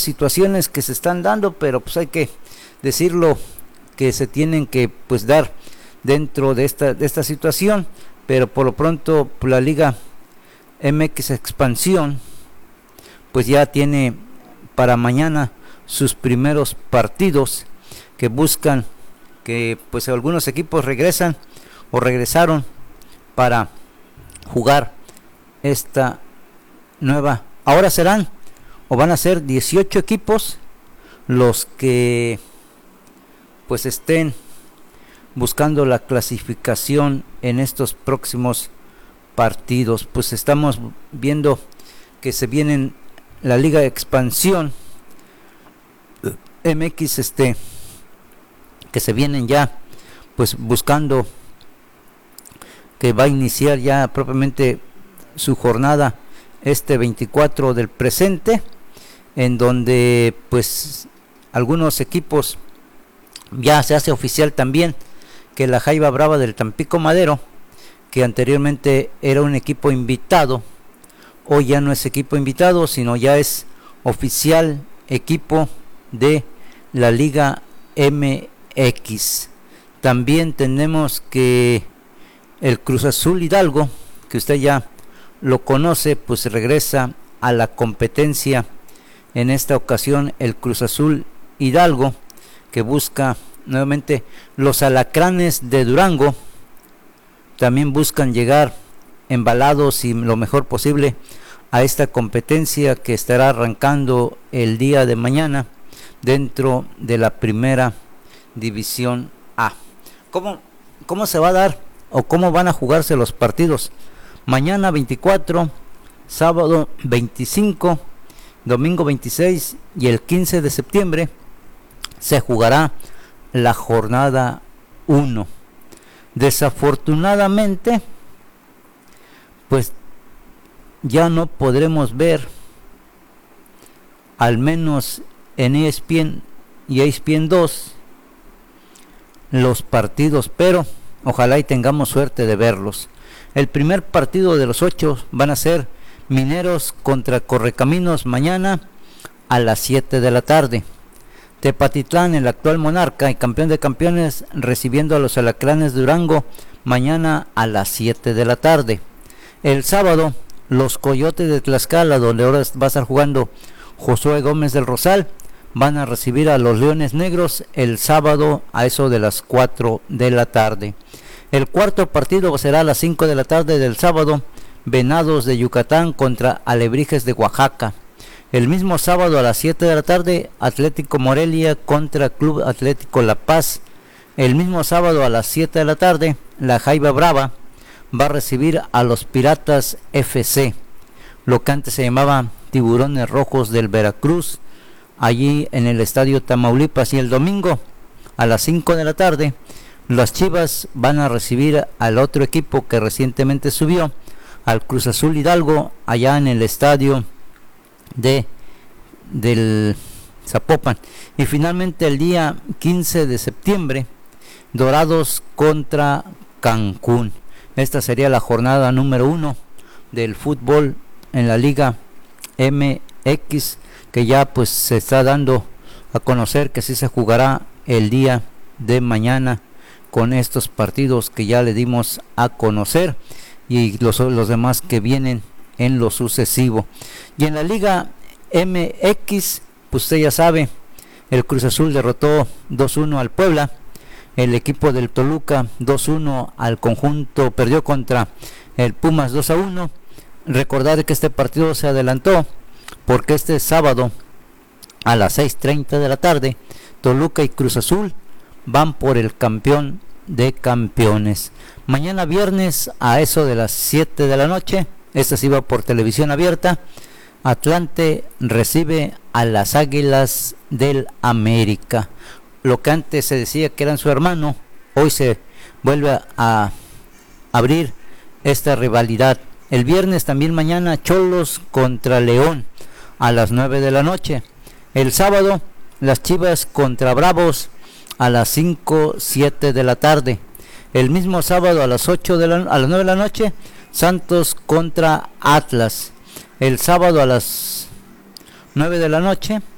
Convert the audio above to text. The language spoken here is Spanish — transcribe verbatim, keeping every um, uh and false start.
situaciones que se están dando, pero pues hay que decirlo, que se tienen que pues dar dentro de esta de esta situación. Pero por lo pronto pues, la Liga M X Expansión pues ya tiene para mañana sus primeros partidos, que buscan que pues algunos equipos regresan o regresaron para jugar esta nueva. Ahora serán o van a ser dieciocho equipos los que pues estén buscando la clasificación en estos próximos partidos. Pues estamos viendo que se vienen la Liga de Expansión M X, este que se vienen ya pues buscando que va a iniciar ya propiamente su jornada este veinticuatro del presente, en donde pues algunos equipos ya se hace oficial también que la Jaiba Brava del Tampico Madero, que anteriormente era un equipo invitado, hoy ya no es equipo invitado, sino ya es oficial equipo de la Liga M X. También tenemos que el Cruz Azul Hidalgo, que usted ya lo conoce, pues regresa a la competencia. En esta ocasión el Cruz Azul Hidalgo, que busca nuevamente los Alacranes de Durango, también buscan llegar embalados y lo mejor posible a esta competencia que estará arrancando el día de mañana dentro de la primera división A. ¿Cómo, cómo se va a dar o cómo van a jugarse los partidos? Mañana veinticuatro, sábado veinticinco, domingo veintiséis y el quince de septiembre se jugará la jornada uno. Desafortunadamente, pues ya no podremos ver, al menos en E S P N y E S P N dos, los partidos, pero ojalá y tengamos suerte de verlos. El primer partido de los ocho van a ser Mineros contra Correcaminos mañana a las siete de la tarde. Tepatitlán, el actual monarca y campeón de campeones, recibiendo a los Alacranes de Durango mañana a las siete de la tarde. El sábado, los Coyotes de Tlaxcala, donde ahora va a estar jugando Josué Gómez del Rosal, van a recibir a los Leones Negros el sábado a eso de las cuatro de la tarde. El cuarto partido será a las cinco de la tarde del sábado, Venados de Yucatán contra Alebrijes de Oaxaca. El mismo sábado a las siete de la tarde, Atlético Morelia contra Club Atlético La Paz. El mismo sábado a las siete de la tarde, la Jaiba Brava va a recibir a los Piratas F C, lo que antes se llamaba Tiburones Rojos del Veracruz, allí en el Estadio Tamaulipas. Y el domingo a las cinco de la tarde, las Chivas van a recibir al otro equipo que recientemente subió, al Cruz Azul Hidalgo, allá en el estadio de del Zapopan. Y finalmente el día quince de septiembre, Dorados contra Cancún. Esta sería la jornada número uno del fútbol en la Liga M X, que ya pues se está dando a conocer que sí se jugará el día de mañana, con estos partidos que ya le dimos a conocer y los, los demás que vienen en lo sucesivo. Y en la Liga M X, pues usted ya sabe, el Cruz Azul derrotó dos uno al Puebla, el equipo del Toluca dos uno al conjunto, perdió contra el Pumas dos a uno. Recordar que este partido se adelantó porque este sábado a las seis treinta de la tarde, Toluca y Cruz Azul van por el campeón de campeones. Mañana viernes a eso de las siete de la noche, esta se iba por televisión abierta, Atlante recibe a las Águilas del América. Lo que antes se decía que eran su hermano, hoy se vuelve a abrir esta rivalidad. El viernes también mañana, Cholos contra León a las nueve de la noche. El sábado, las Chivas contra Bravos a las cinco, siete de la tarde. El mismo sábado a las ocho de la, a las nueve de la noche, Santos contra Atlas. El sábado a las nueve de la noche,